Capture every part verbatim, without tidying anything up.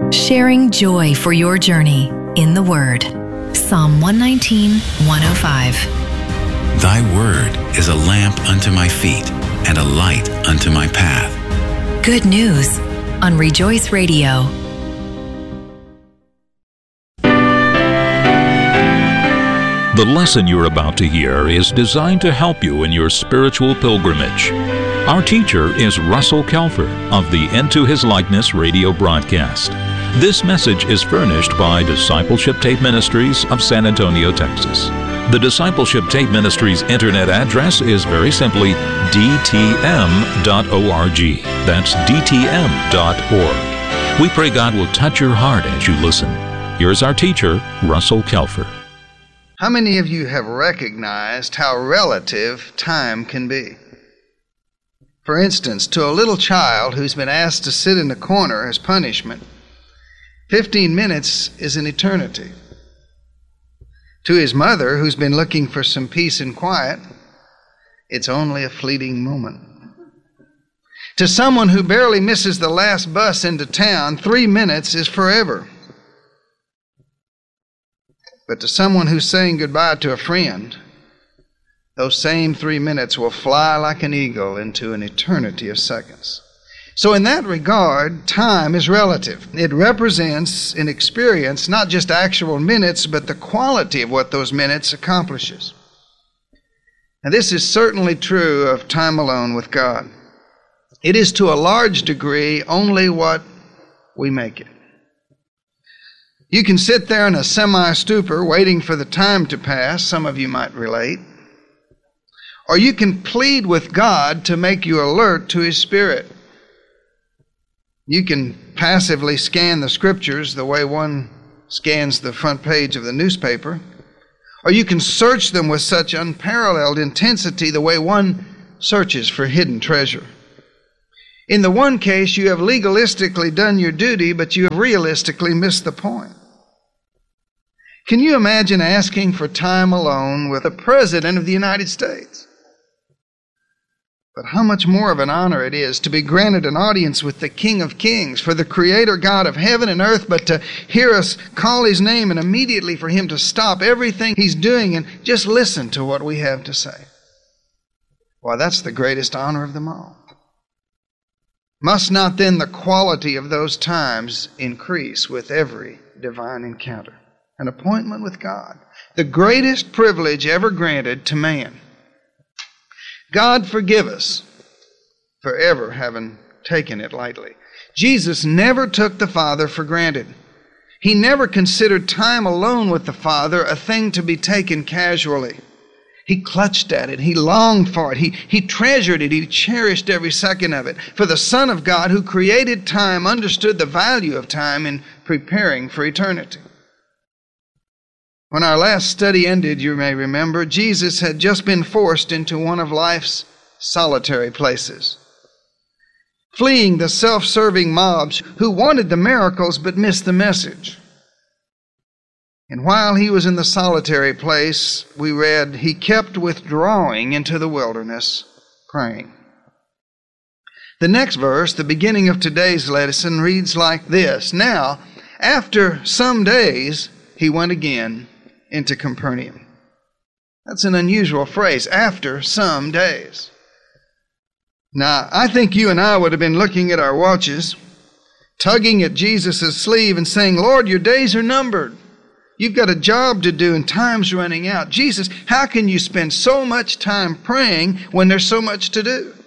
Sharing joy for your journey in the Word. Psalm one nineteen, one oh five. Thy word is a lamp unto my feet and a light unto my path. Good news on Rejoice Radio. The lesson you're about to hear is designed to help you in your spiritual pilgrimage. Our teacher is Russell Kelfer of the Into His Likeness radio broadcast. This message is furnished by Discipleship Tape Ministries of San Antonio, Texas. The Discipleship Tape Ministries internet address is very simply d t m dot org. That's d t m dot org. We pray God will touch your heart as you listen. Here's our teacher, Russell Kelfer. How many of you have recognized how relative time can be? For instance, to a little child who's been asked to sit in a corner as punishment, fifteen minutes is an eternity. To his mother, who's been looking for some peace and quiet, it's only a fleeting moment. To someone who barely misses the last bus into town, three minutes is forever. But to someone who's saying goodbye to a friend, those same three minutes will fly like an eagle into an eternity of seconds. So in that regard, time is relative. It represents an experience, not just actual minutes, but the quality of what those minutes accomplishes. And this is certainly true of time alone with God. It is to a large degree only what we make it. You can sit there in a semi-stupor waiting for the time to pass, some of you might relate. Or you can plead with God to make you alert to His Spirit. You can passively scan the Scriptures the way one scans the front page of the newspaper. Or you can search them with such unparalleled intensity the way one searches for hidden treasure. In the one case, you have legalistically done your duty, but you have realistically missed the point. Can you imagine asking for time alone with the President of the United States? But how much more of an honor it is to be granted an audience with the King of Kings, for the Creator God of heaven and earth, but to hear us call His name and immediately for Him to stop everything He's doing and just listen to what we have to say. Why, that's the greatest honor of them all. Must not then the quality of those times increase with every divine encounter? An appointment with God, the greatest privilege ever granted to man. God forgive us for ever having taken it lightly. Jesus never took the Father for granted. He never considered time alone with the Father a thing to be taken casually. He clutched at it. He longed for it. He, he treasured it. He cherished every second of it. For the Son of God who created time understood the value of time in preparing for eternity. When our last study ended, you may remember, Jesus had just been forced into one of life's solitary places, fleeing the self-serving mobs who wanted the miracles but missed the message. And while he was in the solitary place, we read, he kept withdrawing into the wilderness, praying. The next verse, the beginning of today's lesson, reads like this. Now, after some days, he went again into Capernaum. That's an unusual phrase, after some days. Now, I think you and I would have been looking at our watches, tugging at Jesus' sleeve and saying, Lord, your days are numbered. You've got a job to do and time's running out. Jesus, how can you spend so much time praying when there's so much to do?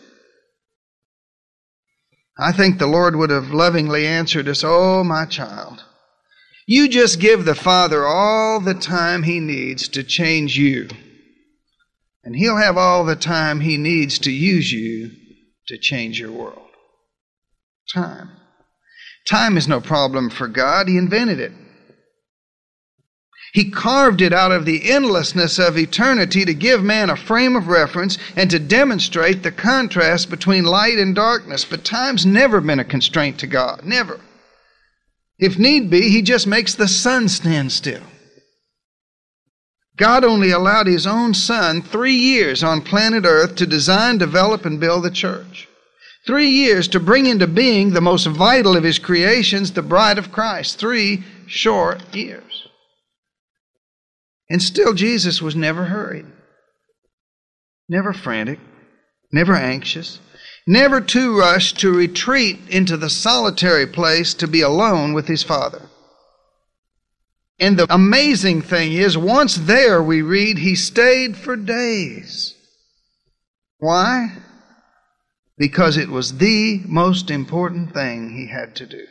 I think the Lord would have lovingly answered us, oh, my child, you just give the Father all the time He needs to change you, and He'll have all the time He needs to use you to change your world. Time. Time is no problem for God. He invented it. He carved it out of the endlessness of eternity to give man a frame of reference and to demonstrate the contrast between light and darkness. But time's never been a constraint to God. Never. If need be, He just makes the sun stand still. God only allowed His own Son three years on planet Earth to design, develop, and build the church. Three years to bring into being the most vital of his creations, the bride of Christ. Three short years. And still Jesus was never hurried, never frantic, never anxious, never too rushed to retreat into the solitary place to be alone with his Father. And the amazing thing is, once there, we read, he stayed for days. Why? Because it was the most important thing he had to do.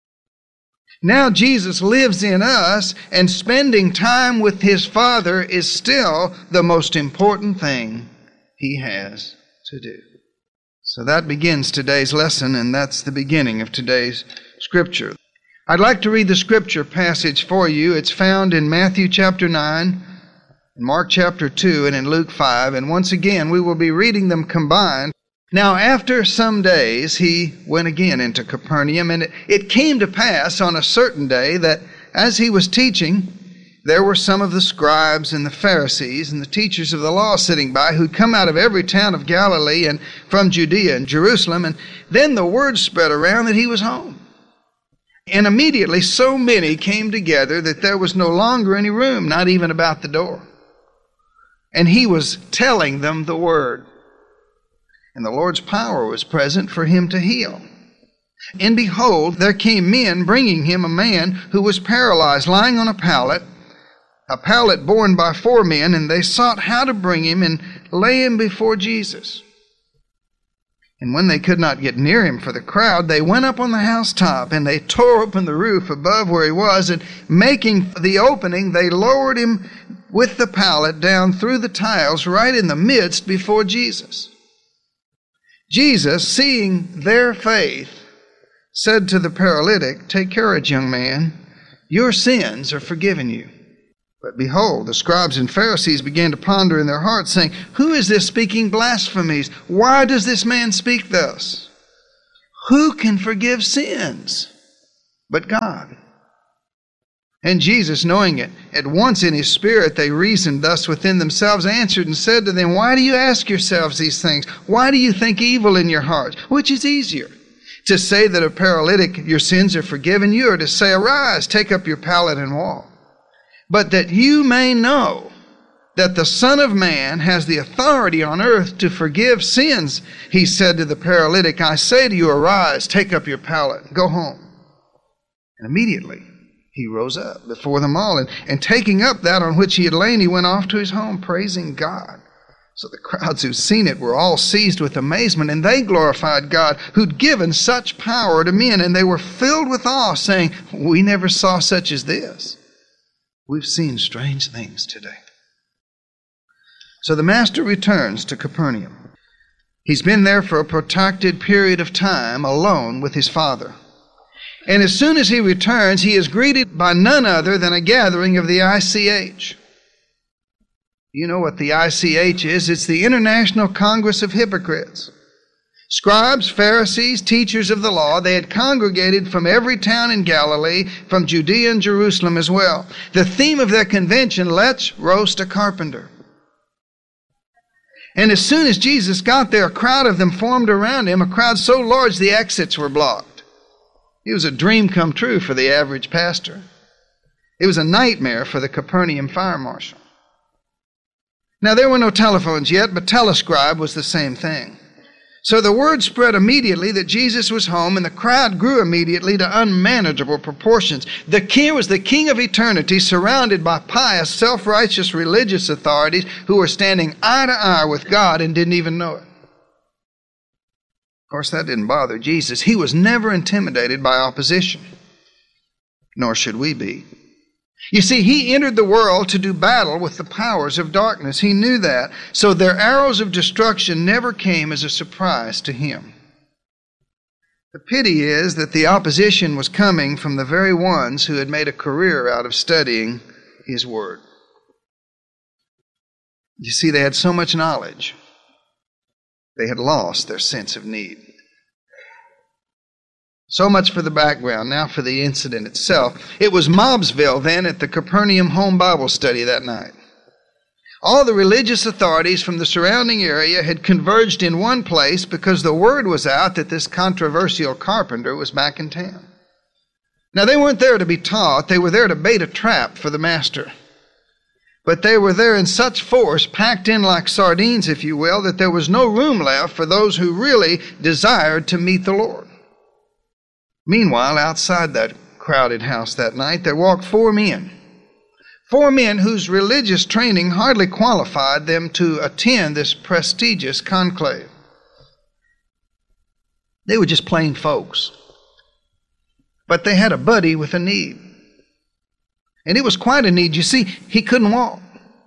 Now Jesus lives in us, and spending time with his Father is still the most important thing he has to do. So that begins today's lesson, and that's the beginning of today's scripture. I'd like to read the scripture passage for you. It's found in Matthew chapter nine, in Mark chapter two, and in Luke five. And once again, we will be reading them combined. Now, after some days, he went again into Capernaum, and it, it came to pass on a certain day that as he was teaching, there were some of the scribes and the Pharisees and the teachers of the law sitting by, who'd come out of every town of Galilee and from Judea and Jerusalem. And then the word spread around that he was home. And immediately so many came together that there was no longer any room, not even about the door. And he was telling them the word. And the Lord's power was present for him to heal. And behold, there came men bringing him a man who was paralyzed, lying on a pallet, a pallet borne by four men, and they sought how to bring him and lay him before Jesus. And when they could not get near him for the crowd, they went up on the housetop, and they tore open the roof above where he was, and making the opening, they lowered him with the pallet down through the tiles right in the midst before Jesus. Jesus, seeing their faith, said to the paralytic, "Take courage, young man, your sins are forgiven you." But behold, the scribes and Pharisees began to ponder in their hearts, saying, "Who is this speaking blasphemies? Why does this man speak thus? Who can forgive sins but God?" And Jesus, knowing it, at once in his spirit they reasoned thus within themselves, answered and said to them, "Why do you ask yourselves these things? Why do you think evil in your hearts? Which is easier, to say that a paralytic, your sins are forgiven you, or to say, arise, take up your pallet and walk? But that you may know that the Son of Man has the authority on earth to forgive sins, he said to the paralytic, I say to you, arise, take up your pallet, and go home." And immediately he rose up before them all, and, and taking up that on which he had lain, he went off to his home, praising God. So the crowds who'd seen it were all seized with amazement, and they glorified God, who'd given such power to men, and they were filled with awe, saying, "We never saw such as this. We've seen strange things today." So the master returns to Capernaum. He's been there for a protracted period of time, alone with his Father. And as soon as he returns, he is greeted by none other than a gathering of the I C H. You know what the I C H is? It's the International Congress of Hypocrites. Scribes, Pharisees, teachers of the law, they had congregated from every town in Galilee, from Judea and Jerusalem as well. The theme of their convention, let's roast a carpenter. And as soon as Jesus got there, a crowd of them formed around him, a crowd so large the exits were blocked. It was a dream come true for the average pastor. It was a nightmare for the Capernaum fire marshal. Now, there were no telephones yet, but telescribe was the same thing. So the word spread immediately that Jesus was home, and the crowd grew immediately to unmanageable proportions. The king was the King of eternity, surrounded by pious, self-righteous religious authorities who were standing eye to eye with God and didn't even know it. Of course, that didn't bother Jesus. He was never intimidated by opposition, nor should we be. You see, he entered the world to do battle with the powers of darkness. He knew that. So their arrows of destruction never came as a surprise to him. The pity is that the opposition was coming from the very ones who had made a career out of studying his word. You see, they had so much knowledge, they had lost their sense of need. So much for the background. Now for the incident itself. It was Mobsville then at the Capernaum home Bible study that night. All the religious authorities from the surrounding area had converged in one place because the word was out that this controversial carpenter was back in town. Now, they weren't there to be taught. They were there to bait a trap for the master. But they were there in such force, packed in like sardines, if you will, that there was no room left for those who really desired to meet the Lord. Meanwhile, outside that crowded house that night, there walked four men. Four men whose religious training hardly qualified them to attend this prestigious conclave. They were just plain folks. But they had a buddy with a need. And it was quite a need. You see, he couldn't walk.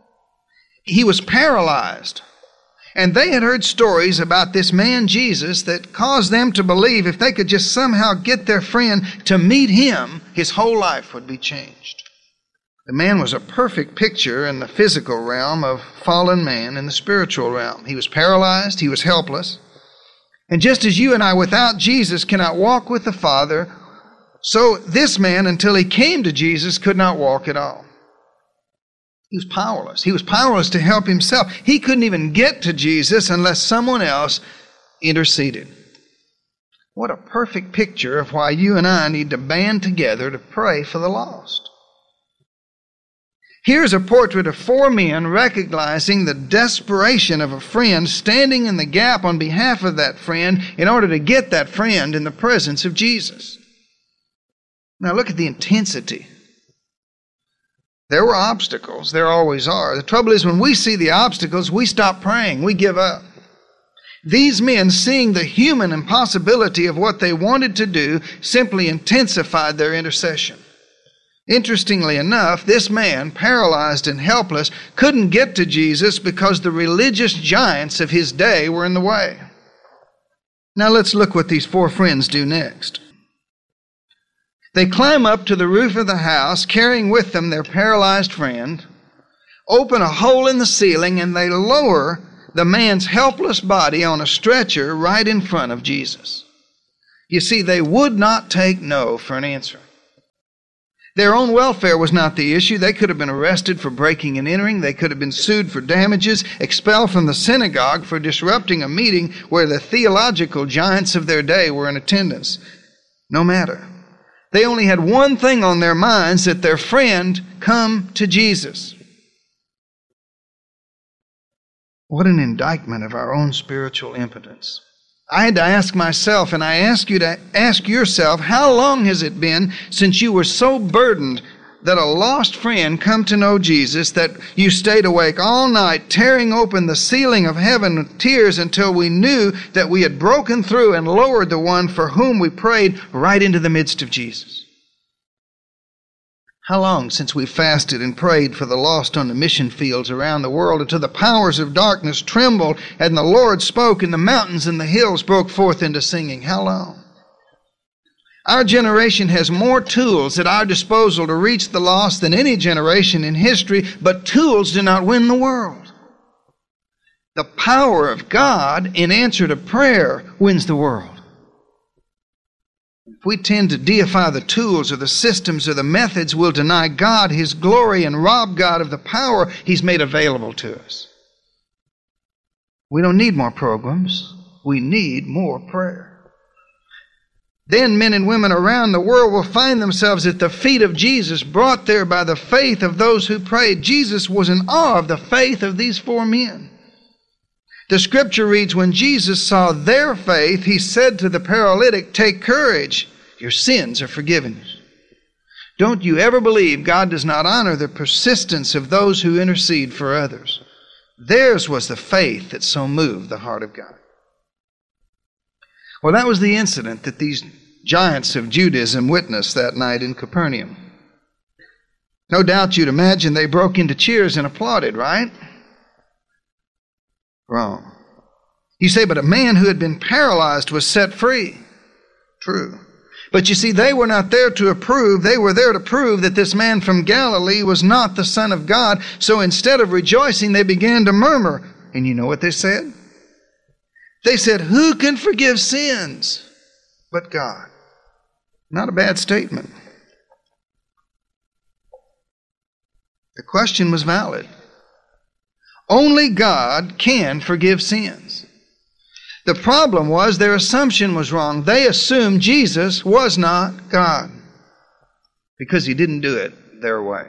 He was paralyzed. And they had heard stories about this man Jesus that caused them to believe if they could just somehow get their friend to meet him, his whole life would be changed. The man was a perfect picture in the physical realm of fallen man in the spiritual realm. He was paralyzed. He was helpless. And just as you and I without Jesus cannot walk with the Father, so this man, until he came to Jesus, could not walk at all. He was powerless. He was powerless to help himself. He couldn't even get to Jesus unless someone else interceded. What a perfect picture of why you and I need to band together to pray for the lost. Here's a portrait of four men recognizing the desperation of a friend standing in the gap on behalf of that friend in order to get that friend in the presence of Jesus. Now look at the intensity. There were obstacles. There always are. The trouble is when we see the obstacles, we stop praying. We give up. These men, seeing the human impossibility of what they wanted to do, simply intensified their intercession. Interestingly enough, this man, paralyzed and helpless, couldn't get to Jesus because the religious giants of his day were in the way. Now let's look what these four friends do next. They climb up to the roof of the house, carrying with them their paralyzed friend, open a hole in the ceiling, and they lower the man's helpless body on a stretcher right in front of Jesus. You see, they would not take no for an answer. Their own welfare was not the issue. They could have been arrested for breaking and entering. They could have been sued for damages, expelled from the synagogue for disrupting a meeting where the theological giants of their day were in attendance. No matter. They only had one thing on their minds, that their friend come to Jesus. What an indictment of our own spiritual impotence. I had to ask myself, and I ask you to ask yourself, how long has it been since you were so burdened that a lost friend come to know Jesus that you stayed awake all night tearing open the ceiling of heaven with tears until we knew that we had broken through and lowered the one for whom we prayed right into the midst of Jesus? How long since we fasted and prayed for the lost on the mission fields around the world until the powers of darkness trembled and the Lord spoke and the mountains and the hills broke forth into singing? How long? Our generation has more tools at our disposal to reach the lost than any generation in history, but tools do not win the world. The power of God in answer to prayer wins the world. If we tend to deify the tools or the systems or the methods, we'll deny God His glory and rob God of the power He's made available to us. We don't need more programs. We need more prayer. Then men and women around the world will find themselves at the feet of Jesus, brought there by the faith of those who prayed. Jesus was in awe of the faith of these four men. The scripture reads, when Jesus saw their faith, He said to the paralytic, "Take courage, your sins are forgiven." Don't you ever believe God does not honor the persistence of those who intercede for others. Theirs was the faith that so moved the heart of God. Well, that was the incident that these giants of Judaism witnessed that night in Capernaum. No doubt you'd imagine they broke into cheers and applauded, right? Wrong. You say, but a man who had been paralyzed was set free. True. But you see, they were not there to approve. They were there to prove that this man from Galilee was not the Son of God. So instead of rejoicing, they began to murmur. And you know what they said? They said, who can forgive sins but God? Not a bad statement. The question was valid. Only God can forgive sins. The problem was their assumption was wrong. They assumed Jesus was not God because He didn't do it their way.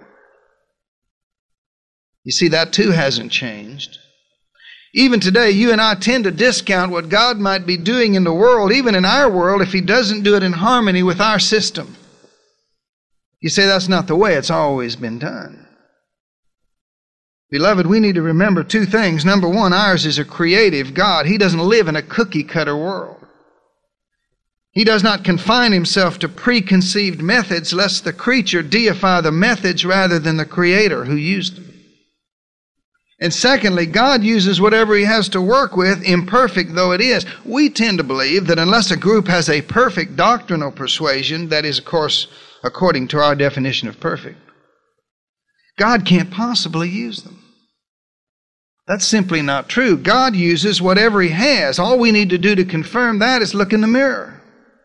You see, that too hasn't changed. Even today, you and I tend to discount what God might be doing in the world, even in our world, if He doesn't do it in harmony with our system. You say that's not the way it's always been done. Beloved, we need to remember two things. Number one, ours is a creative God. He doesn't live in a cookie-cutter world. He does not confine Himself to preconceived methods, lest the creature deify the methods rather than the Creator who used them. And secondly, God uses whatever He has to work with, imperfect though it is. We tend to believe that unless a group has a perfect doctrinal persuasion, that is, of course, according to our definition of perfect, God can't possibly use them. That's simply not true. God uses whatever He has. All we need to do to confirm that is look in the mirror.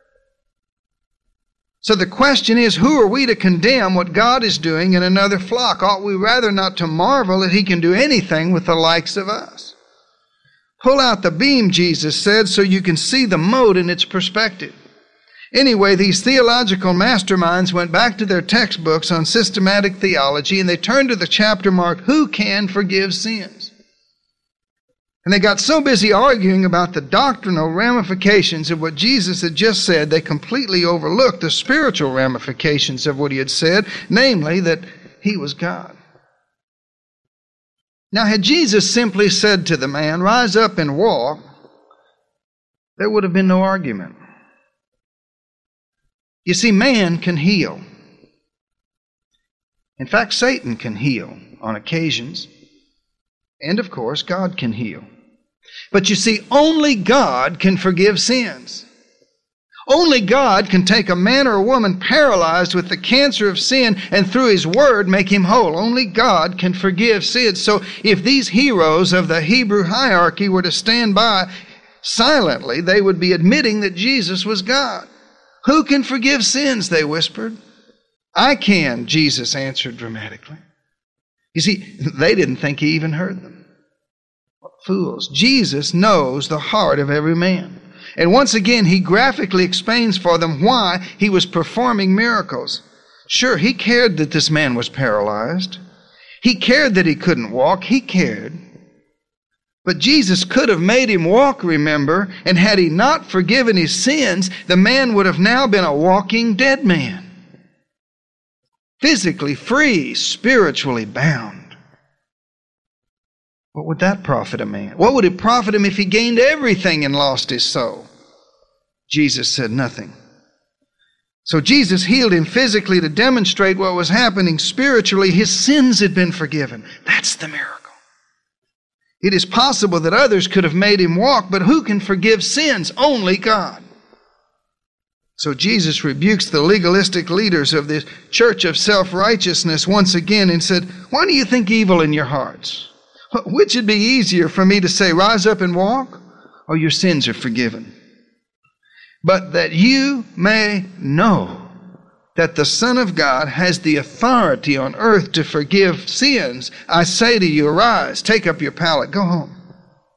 So the question is, who are we to condemn what God is doing in another flock? Ought we rather not to marvel that He can do anything with the likes of us? Pull out the beam, Jesus said, so you can see the mote in its perspective. Anyway, these theological masterminds went back to their textbooks on systematic theology, and they turned to the chapter marked, Who Can Forgive Sins? And they got so busy arguing about the doctrinal ramifications of what Jesus had just said, they completely overlooked the spiritual ramifications of what He had said, namely that He was God. Now, had Jesus simply said to the man, Rise up and walk, there would have been no argument. You see, man can heal. In fact, Satan can heal on occasions. And of course, God can heal. But you see, only God can forgive sins. Only God can take a man or a woman paralyzed with the cancer of sin and through His Word make him whole. Only God can forgive sins. So if these heroes of the Hebrew hierarchy were to stand by silently, they would be admitting that Jesus was God. Who can forgive sins, they whispered. I can, Jesus answered dramatically. You see, they didn't think He even heard them. What fools. Jesus knows the heart of every man. And once again, He graphically explains for them why He was performing miracles. Sure, He cared that this man was paralyzed. He cared that he couldn't walk. He cared. But Jesus could have made him walk, remember, and had He not forgiven his sins, the man would have now been a walking dead man. Physically free, spiritually bound. What would that profit a man? What would it profit him if he gained everything and lost his soul? Jesus said nothing. So Jesus healed him physically to demonstrate what was happening spiritually. His sins had been forgiven. That's the miracle. It is possible that others could have made him walk, but who can forgive sins? Only God. So Jesus rebukes the legalistic leaders of this church of self-righteousness once again and said, Why do you think evil in your hearts? Which would be easier for me to say, Rise up and walk, or your sins are forgiven? But that you may know that the Son of God has the authority on earth to forgive sins, I say to you, arise, take up your pallet, go home.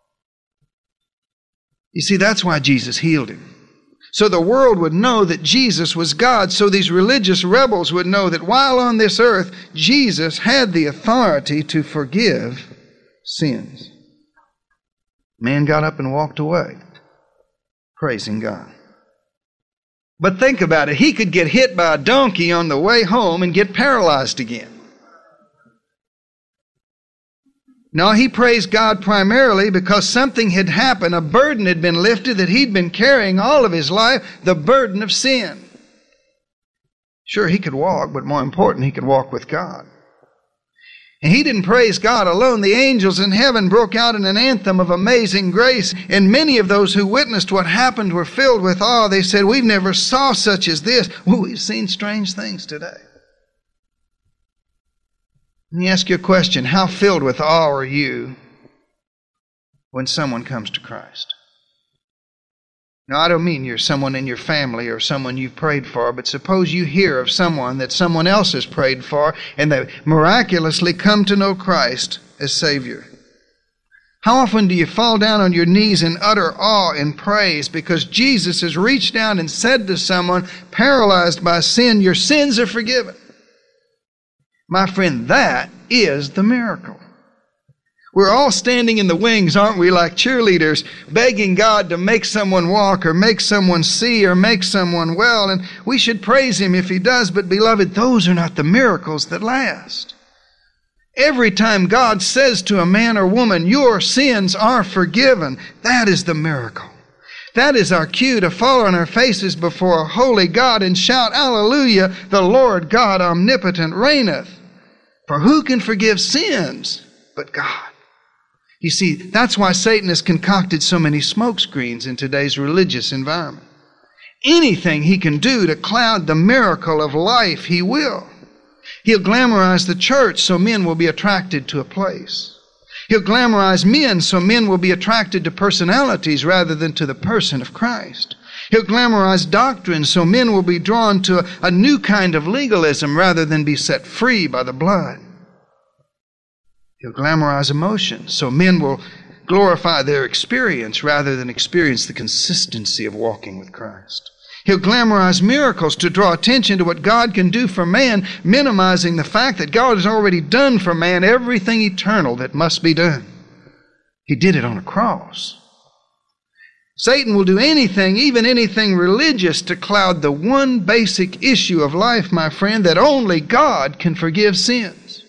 You see, that's why Jesus healed him. So the world would know that Jesus was God, so these religious rebels would know that while on this earth, Jesus had the authority to forgive sins. Man got up and walked away, praising God. But think about it. He could get hit by a donkey on the way home and get paralyzed again. No, he praised God primarily because something had happened. A burden had been lifted that he'd been carrying all of his life, the burden of sin. Sure, he could walk, but more important, he could walk with God. And he didn't praise God alone. The angels in heaven broke out in an anthem of amazing grace. And many of those who witnessed what happened were filled with awe. They said, We've never saw such as this. Well, we've seen strange things today. Let me ask you a question. How filled with awe are you when someone comes to Christ? Now, I don't mean you're someone in your family or someone you've prayed for, but suppose you hear of someone that someone else has prayed for and they miraculously come to know Christ as Savior. How often do you fall down on your knees in utter awe and praise because Jesus has reached down and said to someone paralyzed by sin, your sins are forgiven? My friend, that is the miracle. We're all standing in the wings, aren't we, like cheerleaders, begging God to make someone walk or make someone see or make someone well, and we should praise Him if He does, but beloved, those are not the miracles that last. Every time God says to a man or woman, your sins are forgiven, that is the miracle. That is our cue to fall on our faces before a holy God and shout, Hallelujah, the Lord God omnipotent reigneth. For who can forgive sins but God? You see, that's why Satan has concocted so many smokescreens in today's religious environment. Anything he can do to cloud the miracle of life, he will. He'll glamorize the church so men will be attracted to a place. He'll glamorize men so men will be attracted to personalities rather than to the person of Christ. He'll glamorize doctrine so men will be drawn to a, a new kind of legalism rather than be set free by the blood. He'll glamorize emotions so men will glorify their experience rather than experience the consistency of walking with Christ. He'll glamorize miracles to draw attention to what God can do for man, minimizing the fact that God has already done for man everything eternal that must be done. He did it on a cross. Satan will do anything, even anything religious, to cloud the one basic issue of life, my friend, that only God can forgive sins.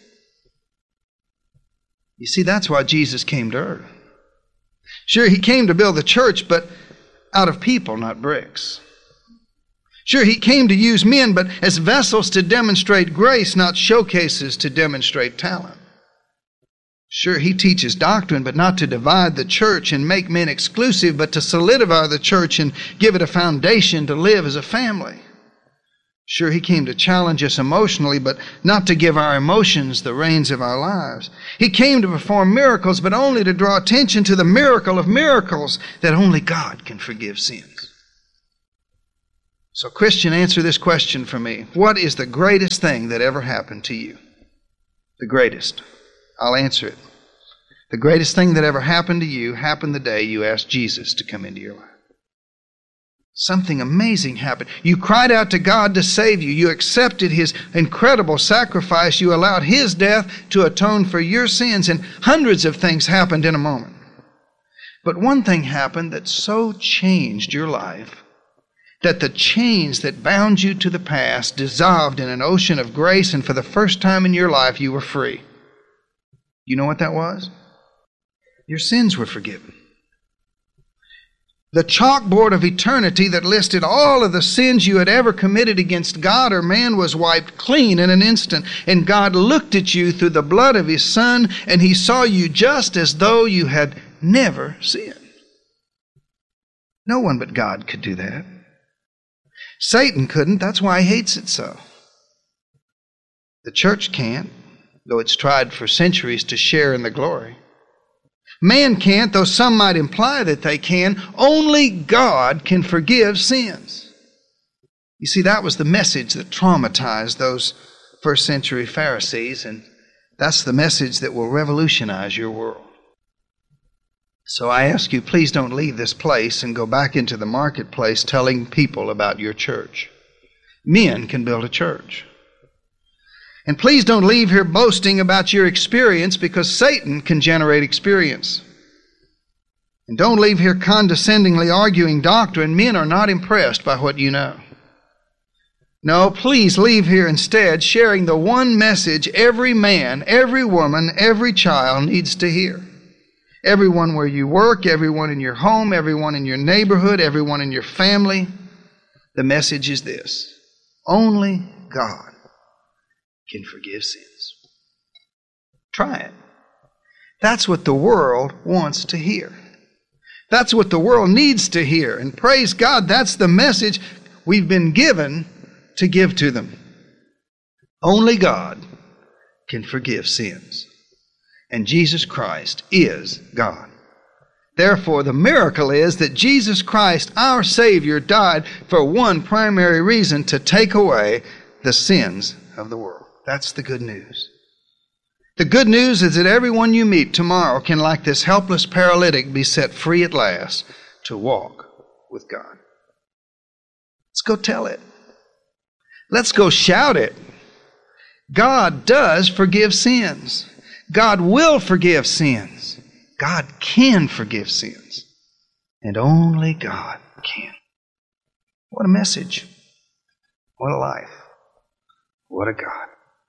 You see, that's why Jesus came to earth. Sure, He came to build the church, but out of people, not bricks. Sure, He came to use men, but as vessels to demonstrate grace, not showcases to demonstrate talent. Sure, He teaches doctrine, but not to divide the church and make men exclusive, but to solidify the church and give it a foundation to live as a family. Sure, He came to challenge us emotionally, but not to give our emotions the reins of our lives. He came to perform miracles, but only to draw attention to the miracle of miracles, that only God can forgive sins. So, Christian, answer this question for me. What is the greatest thing that ever happened to you? The greatest. I'll answer it. The greatest thing that ever happened to you happened the day you asked Jesus to come into your life. Something amazing happened. You cried out to God to save you. You accepted His incredible sacrifice. You allowed His death to atone for your sins, and hundreds of things happened in a moment. But one thing happened that so changed your life that the chains that bound you to the past dissolved in an ocean of grace, and for the first time in your life you were free. You know what that was? Your sins were forgiven. The chalkboard of eternity that listed all of the sins you had ever committed against God or man was wiped clean in an instant. And God looked at you through the blood of His Son, and He saw you just as though you had never sinned. No one but God could do that. Satan couldn't. That's why he hates it so. The church can't, though it's tried for centuries to share in the glory. Man can't, though some might imply that they can. Only God can forgive sins. You see, that was the message that traumatized those first century Pharisees, and that's the message that will revolutionize your world. So I ask you, please don't leave this place and go back into the marketplace telling people about your church. Men can build a church. And please don't leave here boasting about your experience, because Satan can generate experience. And don't leave here condescendingly arguing doctrine. Men are not impressed by what you know. No, please leave here instead sharing the one message every man, every woman, every child needs to hear. Everyone where you work, everyone in your home, everyone in your neighborhood, everyone in your family. The message is this: only God can forgive sins. Try it. That's what the world wants to hear. That's what the world needs to hear. And praise God, that's the message we've been given to give to them. Only God can forgive sins. And Jesus Christ is God. Therefore, the miracle is that Jesus Christ, our Savior, died for one primary reason: to take away the sins of the world. That's the good news. The good news is that everyone you meet tomorrow can, like this helpless paralytic, be set free at last to walk with God. Let's go tell it. Let's go shout it. God does forgive sins. God will forgive sins. God can forgive sins. And only God can. What a message. What a life. What a God.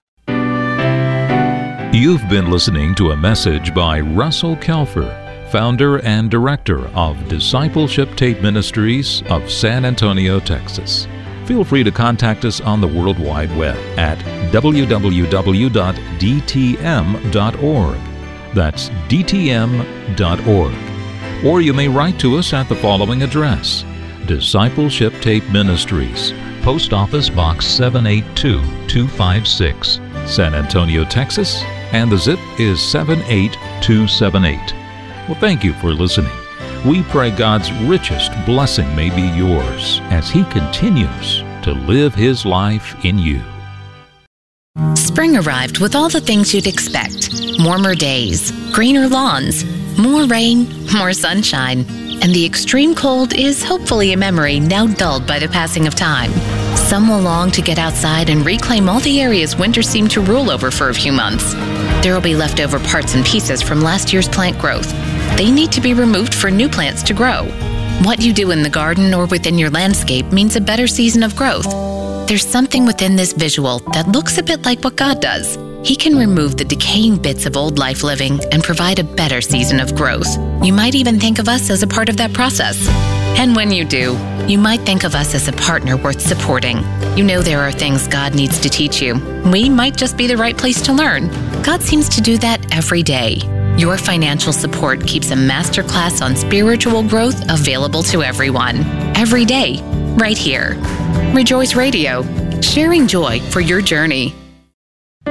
You've been listening to a message by Russell Kelfer, founder and director of Discipleship Tape Ministries of San Antonio, Texas. Feel free to contact us on the World Wide Web at w w w dot d t m dot org. That's d t m dot org. Or you may write to us at the following address: Discipleship Tape Ministries, Post Office Box seven eight two two five six, San Antonio, Texas, and the zip is seven eight two seven eight. Well, thank you for listening. We pray God's richest blessing may be yours as He continues to live His life in you. Spring arrived with all the things you'd expect. Warmer days, greener lawns, more rain, more sunshine. And the extreme cold is hopefully a memory now dulled by the passing of time. Some will long to get outside and reclaim all the areas winter seemed to rule over for a few months. There will be leftover parts and pieces from last year's plant growth. They need to be removed for new plants to grow. What you do in the garden or within your landscape means a better season of growth. There's something within this visual that looks a bit like what God does. He can remove the decaying bits of old life living and provide a better season of growth. You might even think of us as a part of that process. And when you do, you might think of us as a partner worth supporting. You know there are things God needs to teach you. We might just be the right place to learn. God seems to do that every day. Your financial support keeps a masterclass on spiritual growth available to everyone. Every day, right here. Rejoice Radio, sharing joy for your journey.